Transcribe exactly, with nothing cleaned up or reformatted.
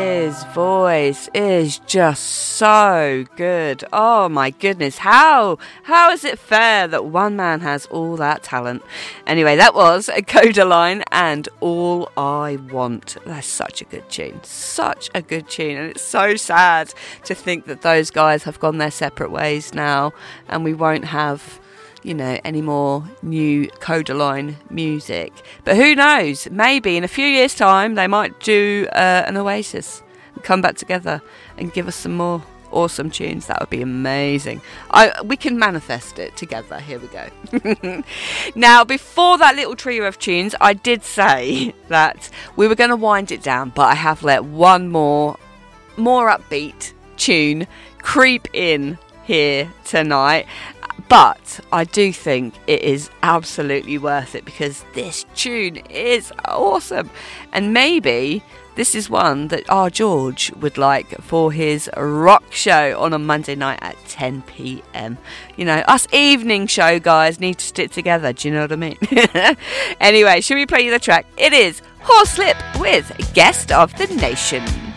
His voice is just so good. Oh my goodness, how how is it fair that one man has all that talent? Anyway, that was Kodaline and All I Want. That's such a good tune, such a good tune, and it's so sad to think that those guys have gone their separate ways now, and we won't have, you know, any more new Kodaline music. But who knows, maybe in a few years' time they might do uh, an Oasis and come back together and give us some more awesome tunes. That would be amazing. I, we can manifest it together. Here we go. Now, before that little trio of tunes, I did say that we were going to wind it down, but I have let one more more upbeat tune creep in here tonight. But I do think it is absolutely worth it because this tune is awesome. And maybe this is one that our George would like for his rock show on a Monday night at ten p.m. You know, us evening show guys need to stick together. Do you know what I mean? Anyway, should we play you the track? It is Horslip with Guest of the Nation.